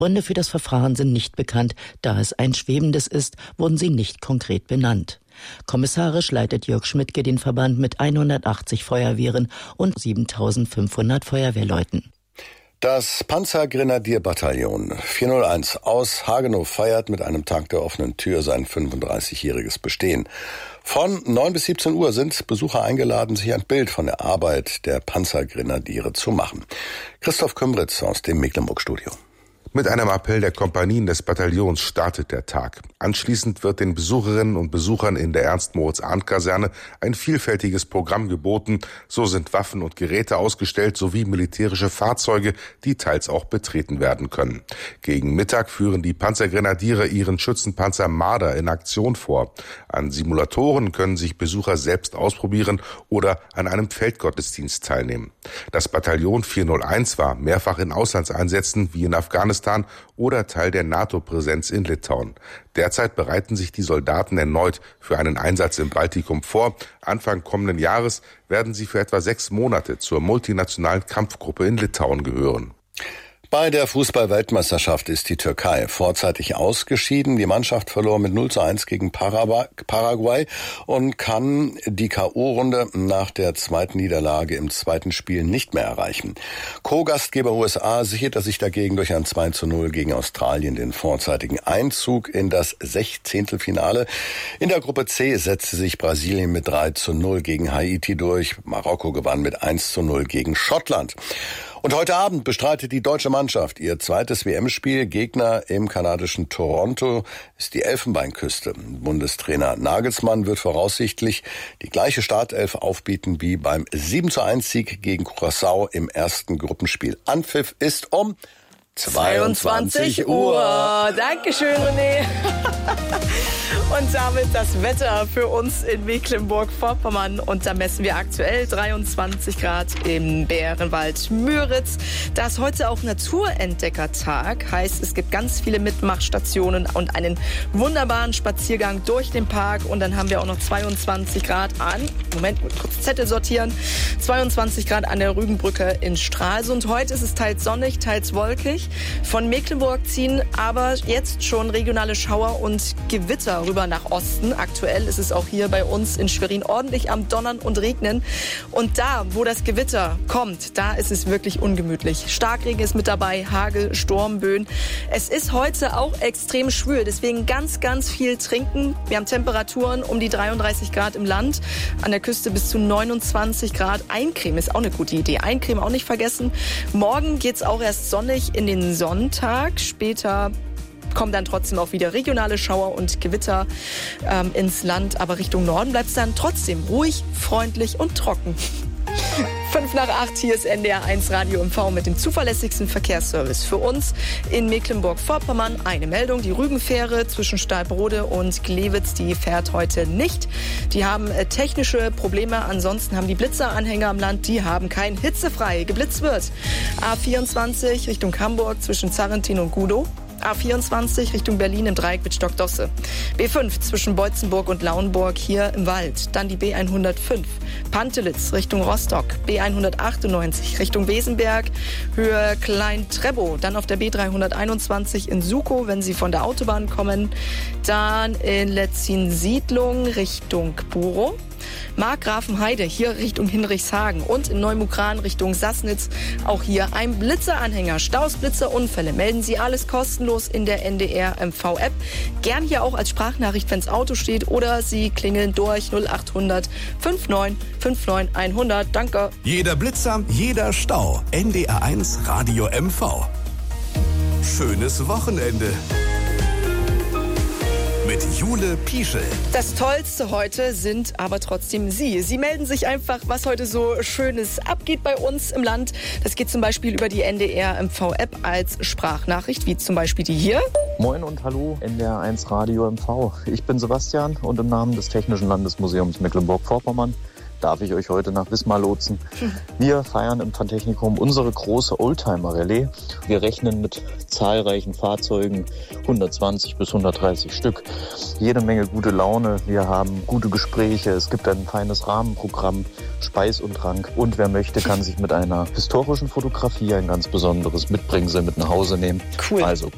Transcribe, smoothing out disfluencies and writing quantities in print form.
Gründe für das Verfahren sind nicht bekannt. Da es ein schwebendes ist, wurden sie nicht konkret benannt. Kommissarisch leitet Jörg Schmidtke den Verband mit 180 Feuerwehren und 7.500 Feuerwehrleuten. Das Panzergrenadierbataillon 401 aus Hagenow feiert mit einem Tag der offenen Tür sein 35-jähriges Bestehen. Von 9 bis 17 Uhr sind Besucher eingeladen, sich ein Bild von der Arbeit der Panzergrenadiere zu machen. Christoph Kümbritz aus dem Mecklenburg-Studio. Mit einem Appell der Kompanien des Bataillons startet der Tag. Anschließend wird den Besucherinnen und Besuchern in der Ernst-Moritz-Arndt-Kaserne ein vielfältiges Programm geboten. So sind Waffen und Geräte ausgestellt sowie militärische Fahrzeuge, die teils auch betreten werden können. Gegen Mittag führen die Panzergrenadiere ihren Schützenpanzer Marder in Aktion vor. An Simulatoren können sich Besucher selbst ausprobieren oder an einem Feldgottesdienst teilnehmen. Das Bataillon 401 war mehrfach in Auslandseinsätzen wie in Afghanistan oder Teil der NATO-Präsenz in Litauen. Derzeit bereiten sich die Soldaten erneut für einen Einsatz im Baltikum vor. Anfang kommenden Jahres werden sie für etwa 6 Monate zur multinationalen Kampfgruppe in Litauen gehören. Bei der Fußball-Weltmeisterschaft ist die Türkei vorzeitig ausgeschieden. Die Mannschaft verlor mit 0:1 gegen Paraguay und kann die K.O.-Runde nach der zweiten Niederlage im zweiten Spiel nicht mehr erreichen. Co-Gastgeber USA sicherte sich dagegen durch ein 2:0 gegen Australien den vorzeitigen Einzug in das 16. Finale. In der Gruppe C setzte sich Brasilien mit 3:0 gegen Haiti durch. Marokko gewann mit 1:0 gegen Schottland. Und heute Abend bestreitet die deutsche Mannschaft ihr zweites WM-Spiel. Gegner im kanadischen Toronto ist die Elfenbeinküste. Bundestrainer Nagelsmann wird voraussichtlich die gleiche Startelf aufbieten wie beim 7:1-Sieg gegen Curaçao im ersten Gruppenspiel. Anpfiff ist um 22 Uhr. Dankeschön, René. Und damit das Wetter für uns in Mecklenburg-Vorpommern. Und da messen wir aktuell 23 Grad im Bärenwald Müritz. Da ist heute auch Naturentdeckertag. Heißt, es gibt ganz viele Mitmachstationen und einen wunderbaren Spaziergang durch den Park. Und dann haben wir auch noch 22 Grad an, kurz Zettel sortieren, 22 Grad an der Rügenbrücke in Stralsund. Heute ist es teils sonnig, teils wolkig. Von Mecklenburg ziehen aber jetzt schon regionale Schauer und Gewitter rüber nach Osten. Aktuell ist es auch hier bei uns in Schwerin ordentlich am Donnern und Regnen. Und da, wo das Gewitter kommt, da ist es wirklich ungemütlich. Starkregen ist mit dabei, Hagel, Sturmböen. Es ist heute auch extrem schwül, deswegen ganz, ganz viel trinken. Wir haben Temperaturen um die 33 Grad im Land, an der Küste bis zu 29 Grad. Eincremen ist auch eine gute Idee. Eincremen auch nicht vergessen. Morgen geht's auch erst sonnig in den Sonntag. Später kommen dann trotzdem auch wieder regionale Schauer und Gewitter ins Land. Aber Richtung Norden bleibt es dann trotzdem ruhig, freundlich und trocken. 7:55, hier ist NDR 1 Radio MV mit dem zuverlässigsten Verkehrsservice. Für uns in Mecklenburg-Vorpommern eine Meldung. Die Rügenfähre zwischen Stahlbrode und Glewitz, die fährt heute nicht. Die haben technische Probleme. Ansonsten haben die Blitzeranhänger am Land, die haben kein hitzefrei. Geblitzt wird. A24 Richtung Hamburg zwischen Zarrentin und Gudow. A24 Richtung Berlin im Dreieck mit Stockdosse. B5 zwischen Beutzenburg und Lauenburg hier im Wald. Dann die B105 Pantelitz Richtung Rostock. B198 Richtung Wesenberg, Höhe Klein-Trebow. Dann auf der B321 in Sukow, wenn Sie von der Autobahn kommen. Dann in Letzin-Siedlung Richtung Burow. Markgrafenheide, hier Richtung Hinrichshagen und in Neumukran Richtung Sassnitz. Auch hier ein Blitzeranhänger. Staus, Blitzer, Unfälle. Melden Sie alles kostenlos in der NDR MV-App. Gern hier auch als Sprachnachricht, wenn das Auto steht, oder Sie klingeln durch 0800 59 59 100. Danke. Jeder Blitzer, jeder Stau. NDR 1 Radio MV. Schönes Wochenende. Mit Jule Pieschel. Das Tollste heute sind aber trotzdem Sie. Sie melden sich einfach, was heute so Schönes abgeht bei uns im Land. Das geht zum Beispiel über die NDR MV-App als Sprachnachricht, wie zum Beispiel die hier. Moin und hallo, NDR 1 Radio MV. Ich bin Sebastian und im Namen des Technischen Landesmuseums Mecklenburg-Vorpommern darf ich euch heute nach Wismar lotsen. Wir feiern im Pfandtechnikum unsere große Oldtimer-Rallye. Wir rechnen mit zahlreichen Fahrzeugen, 120 bis 130 Stück. Jede Menge gute Laune, wir haben gute Gespräche, es gibt ein feines Rahmenprogramm, Speis und Trank. Und wer möchte, kann sich mit einer historischen Fotografie ein ganz besonderes Mitbringsel mit nach Hause nehmen. Cool. Also